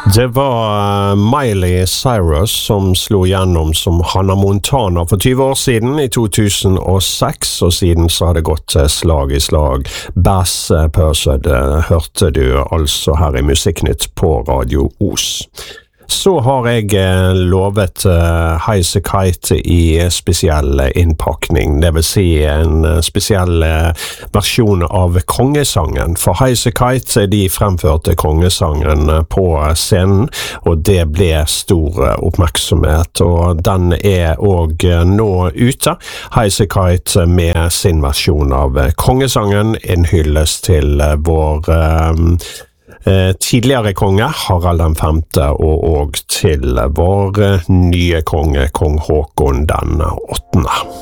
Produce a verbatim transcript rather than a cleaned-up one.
Det var Miley Cyrus som slo gjennom som Hannah Montana for tjue år siden, i to tusen og seks, og siden så har det gått slag i slag. Bass Pursued hørte du altså her i Musikknytt på Radio Os. Så har jeg lovet Highasakite i spesiell innpakning, det vil si en spesiell versjon av kongesangen. For Highasakite, de fremførte kongesangen på scenen, og det ble stor oppmerksomhet, og den er også nå ute. Highasakite med sin versjon av kongesangen, en hyllest til vår um, tidligere konge, Harald den femte, og, og til vår nye konge, kong Håkon den åttende.